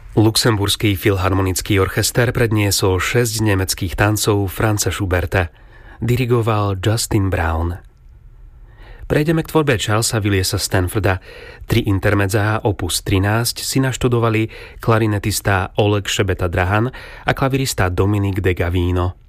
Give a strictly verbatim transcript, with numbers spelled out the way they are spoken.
Luxemburský filharmonický orchester predniesol šesť nemeckých tancov Franza Schuberta. Dirigoval Justin Brown. Prejdeme k tvorbe Charlesa Williesa Stanforda. Tri intermedzá opus trinásť si naštudovali klarinetista Oleg Šebeta-Drahan a klavirista Dominik de Gavino.